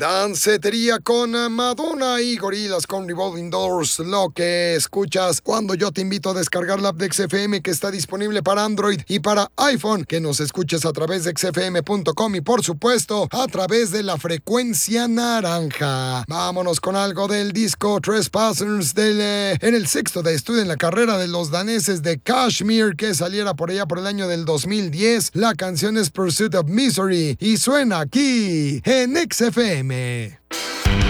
Dancetería con Madonna y Gorillaz con Revolving Doors. Lo que escuchas cuando yo te invito a descargar la app de XFM, que está disponible para Android y para iPhone. Que nos escuches a través de xfm.com y por supuesto a través de la frecuencia naranja. Vámonos con algo del disco Trespassers en el sexto de estudio en la carrera de los daneses de Kashmir, que saliera por allá por el año del 2010. La canción es Pursuit of Misery y suena aquí en XFM.